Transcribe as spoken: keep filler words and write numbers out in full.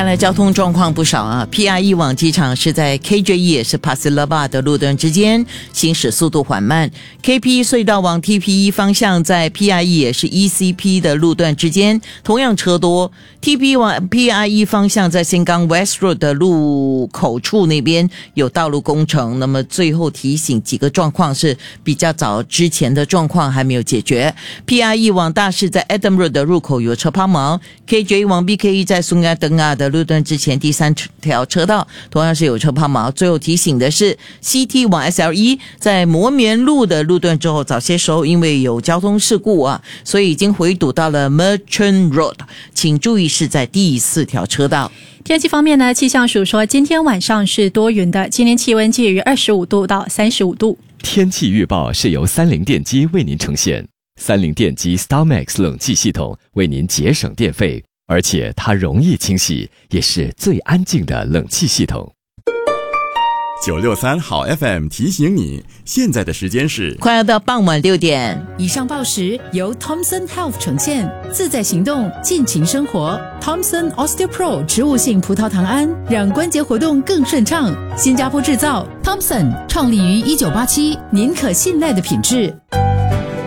看来交通状况不少啊。P R E 往机场是在 K J E 也是 Pasir-Laba 的路段之间行驶速度缓慢。K P E 隧道往 T P E 方向在 P R E 也是 E C P 的路段之间同样车多。T P E 往 P R E 方向在 Sengkang West Road 的路口处那边有道路工程。那么最后提醒几个状况是比较早之前的状况还没有解决。P R E 往大市在 Adam Road 的入口有车抛锚。K J E 往 B K E 在苏亚登啊的路段之前第三条车道同样是有车抛锚。最后提醒的是 C T 往 S L E 在磨棉路的路段之后，早些时候因为有交通事故啊，所以已经回堵到了 Merchant Road， 请注意是在第四条车道。 天气方面呢，气象署说今天晚上是多云的，今天气温介于二十五度到三十五度。 天气预报是由三菱电机为您呈现，三菱电机 StarMax 冷气系统为您节省电费，而且它容易清洗，也是最安静的冷气系统。 九六三好 F M 提醒你，现在的时间是快要到傍晚六点。 以上报时由 Thomson Health 呈现，自在行动，尽情生活。Thomson OsteoPro 植物性葡萄糖胺，让关节活动更顺畅。新加坡制造 ，Thomson 创立于一九八七，您可信赖的品质。